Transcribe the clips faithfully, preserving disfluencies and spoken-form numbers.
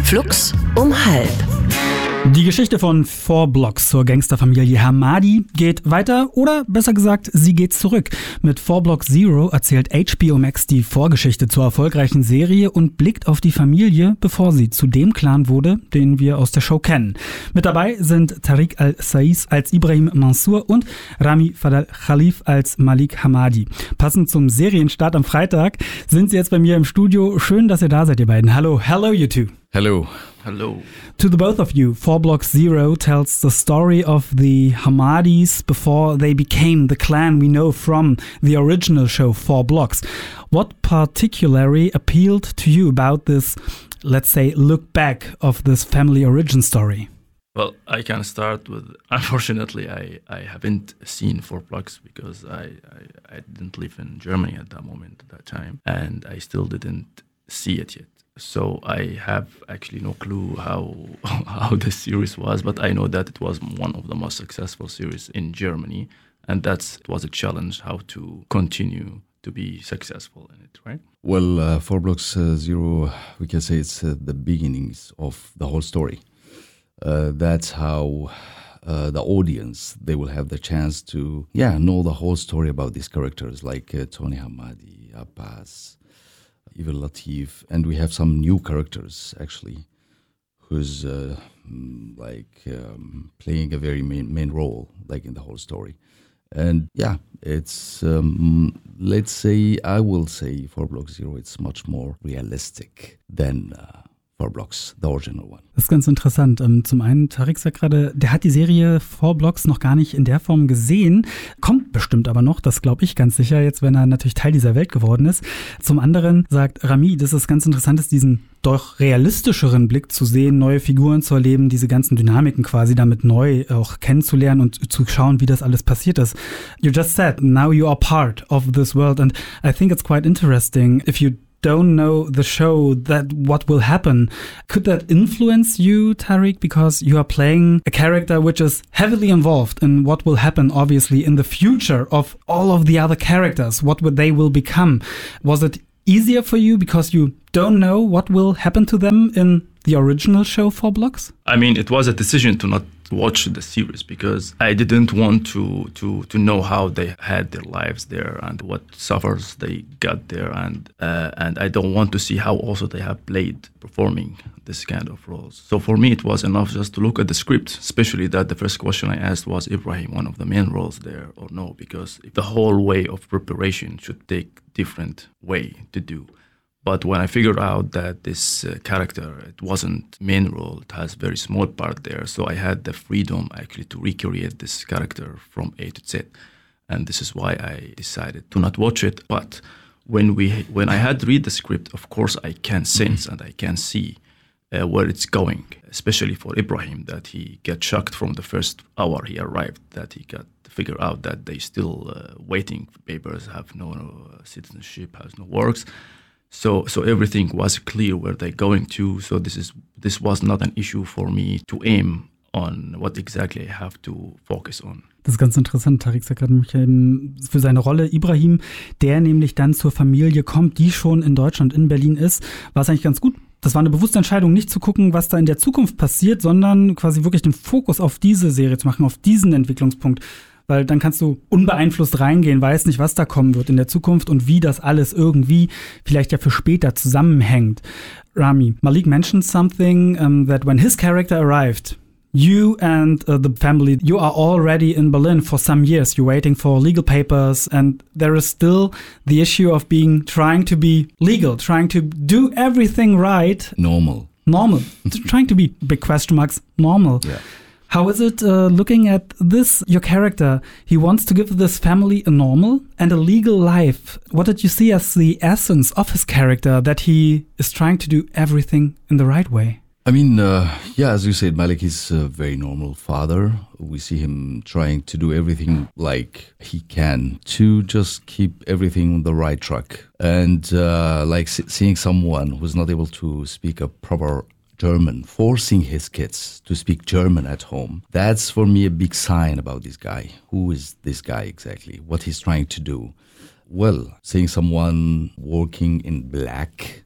Flux um halb. Die Geschichte von Four Blocks zur Gangsterfamilie Hamadi geht weiter oder besser gesagt, sie geht zurück. Mit Four Blocks Zero erzählt H B O Max die Vorgeschichte zur erfolgreichen Serie und blickt auf die Familie, bevor sie zu dem Clan wurde, den wir aus der Show kennen. Mit dabei sind Tariq Al-Saiz als Ibrahim Mansour und Rami Fadal Khalif als Malik Hamadi. Passend zum Serienstart am Freitag sind sie jetzt bei mir im Studio. Schön, dass ihr da seid, ihr beiden. Hallo, hello you two. Hello. Hello. To the both of you, Four Blocks Zero tells the story of the Hamadis before they became the clan we know from the original show Four Blocks. What particularly appealed to you about this, let's say, look back of this family origin story? Well, I can start with, unfortunately, I, I haven't seen Four Blocks because I, I, I didn't live in Germany at that moment, at that time, and I still didn't see it yet. So I have actually no clue how how the series was, but I know that it was one of the most successful series in Germany, and that's it was a challenge how to continue to be successful in it, right? Well, uh, Four Blocks uh, Zero, we can say it's uh, the beginnings of the whole story. Uh, that's how uh, the audience, they will have the chance to, yeah, know the whole story about these characters like uh, Tony Hamadi, Abbas, Evil Latif, and we have some new characters actually, who's uh, like um, playing a very main main role, like in the whole story. And yeah, it's um, let's say I will say Four Blocks Zero. It's much more realistic than uh, Four Blocks, the original one. Das ist ganz interessant. Zum einen, Tariq sagt gerade, der hat die Serie Four Blocks noch gar nicht in der Form gesehen. Kommt bestimmt aber noch, das glaube ich ganz sicher, jetzt wenn er natürlich Teil dieser Welt geworden ist. Zum anderen sagt Rami, dass es ganz interessant ist, diesen doch realistischeren Blick zu sehen, neue Figuren zu erleben, diese ganzen Dynamiken quasi damit neu auch kennenzulernen und zu schauen, wie das alles passiert ist. You just said, now you are part of this world, and I think it's quite interesting if you don't know the show, that what will happen. Could that influence you, Tariq, because you are playing a character which is heavily involved in what will happen, obviously, in the future of all of the other characters, what would they will become? Was it easier for you because you don't know what will happen to them in the original show Four Blocks? I mean, it was a decision to not watch the series because I didn't want to to to know how they had their lives there and what suffers they got there, and uh, and I don't want to see how also they have played performing this kind of roles. So for me it was enough just to look at the script, especially that the first question I asked was Ibrahim one of the main roles there or no, because the whole way of preparation should take different way to do. But when I figured out that this uh, character, it wasn't main role, it has very small part there, so I had the freedom actually to recreate this character from A to Z. And this is why I decided to not watch it. But when we, when I had read the script, of course I can sense and I can see uh, where it's going, especially for Ibrahim, that he got shocked from the first hour he arrived, that he got to figure out that they still uh, waiting for papers, have no uh, citizenship, has no works. So, so everything was clear where they're going to. So this is this was not an issue for me to aim on what exactly I have to focus on. Das ist ganz interessant. Tariq sagt gerade für seine Rolle Ibrahim, der nämlich dann zur Familie kommt, die schon in Deutschland, in Berlin ist, war es eigentlich ganz gut. Das war eine bewusste Entscheidung, nicht zu gucken, was da in der Zukunft passiert, sondern quasi wirklich den Fokus auf diese Serie zu machen, auf diesen Entwicklungspunkt. Weil dann kannst du unbeeinflusst reingehen, weißt nicht, was da kommen wird in der Zukunft und wie das alles irgendwie vielleicht ja für später zusammenhängt. Rami, Malik mentioned something um, that when his character arrived, you and uh, the family, you are already in Berlin for some years. You're waiting for legal papers, and there is still the issue of being trying to be legal, trying to do everything right. Normal. Normal. Trying to be, big question marks, normal. Yeah. How is it uh, looking at this, your character? He wants to give this family a normal and a legal life. What did you see as the essence of his character, that he is trying to do everything in the right way? I mean, uh, yeah, as you said, Malik is a very normal father. We see him trying to do everything like he can to just keep everything on the right track. And uh, like seeing someone who's not able to speak a proper German, forcing his kids to speak German at home. That's for me a big sign about this guy. Who is this guy exactly? What he's trying to do? Well, seeing someone working in black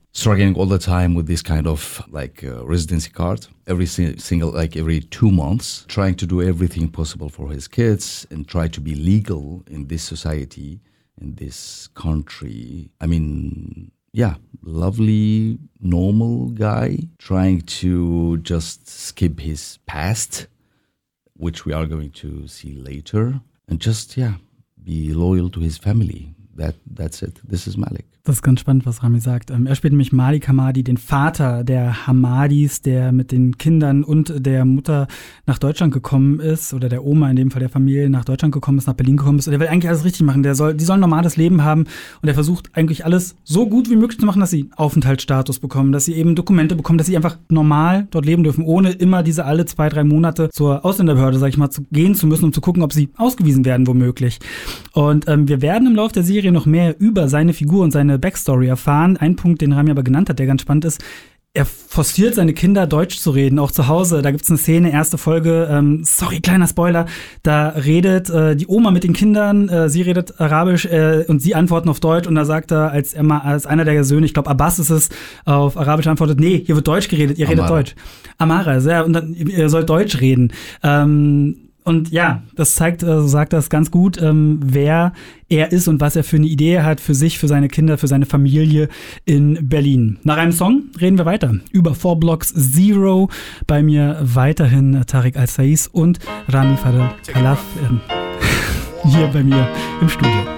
struggling all the time with this kind of like uh, residency card every si- single like every two months, trying to do everything possible for his kids and try to be legal in this society, in this country. I mean, yeah, lovely, normal guy trying to just skip his past, which we are going to see later, and just, yeah, be loyal to his family. That, that's it. This is Malik. Das ist ganz spannend, was Rami sagt. Er spielt nämlich Malik Hamadi, den Vater der Hamadis, der mit den Kindern und der Mutter nach Deutschland gekommen ist, oder der Oma in dem Fall der Familie nach Deutschland gekommen ist, nach Berlin gekommen ist. Und der will eigentlich alles richtig machen. Der soll, die sollen ein normales Leben haben und er versucht eigentlich alles so gut wie möglich zu machen, dass sie Aufenthaltsstatus bekommen, dass sie eben Dokumente bekommen, dass sie einfach normal dort leben dürfen, ohne immer diese alle zwei, drei Monate zur Ausländerbehörde, sag ich mal, zu gehen zu müssen, um zu gucken, ob sie ausgewiesen werden womöglich. Und ähm, wir werden im Laufe der Serie noch mehr über seine Figur und seine Backstory erfahren. Ein Punkt, den Rami aber genannt hat, der ganz spannend ist: Er forciert seine Kinder, Deutsch zu reden, auch zu Hause. Da gibt es eine Szene, erste Folge, ähm, sorry, kleiner Spoiler, da redet äh, die Oma mit den Kindern, äh, sie redet Arabisch äh, und sie antworten auf Deutsch und da sagt er, als, er mal, als einer der Söhne, ich glaube Abbas ist es, auf Arabisch antwortet, nee, hier wird Deutsch geredet, ihr Amara. redet Deutsch. Amara, ja, und dann, ihr sollt Deutsch reden. Ähm, Und ja, das zeigt, so sagt das ganz gut, ähm, wer er ist und was er für eine Idee hat für sich, für seine Kinder, für seine Familie in Berlin. Nach einem Song reden wir weiter über Four Blocks Zero. Bei mir weiterhin Tariq Al-Saiz und Rami Fadel Khalaf äh, hier bei mir im Studio.